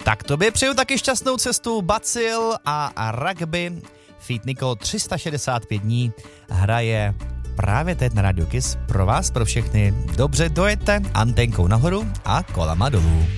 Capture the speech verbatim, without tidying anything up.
Tak tobě přeju taky šťastnou cestu. Bacil a rugby. Feat Nico tři sta šedesát pět dní hraje právě teď na Radio Kiss pro vás, pro všechny. Dobře dojete anténkou nahoru a kolama dolů.